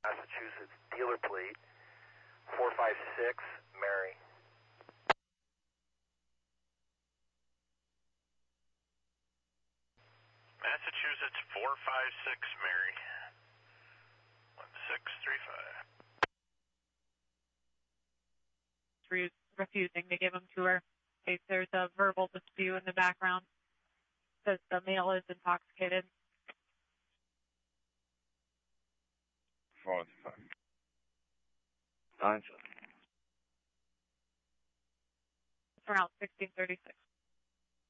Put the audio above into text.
Massachusetts dealer plate 456 Mary. Massachusetts 456 Mary. 1635. Refusing to give him to her. In case there's a verbal dispute in the background. Says the male is intoxicated. 415. 97. It's around 1636.